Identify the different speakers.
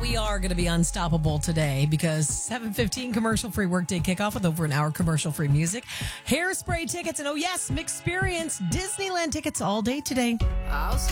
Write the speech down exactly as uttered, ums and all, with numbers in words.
Speaker 1: we are going to be unstoppable today because seven fifteen commercial-free workday kickoff with over an hour commercial-free music. Hairspray tickets and, oh yes, Mixperience Disneyland tickets all day today.
Speaker 2: I'll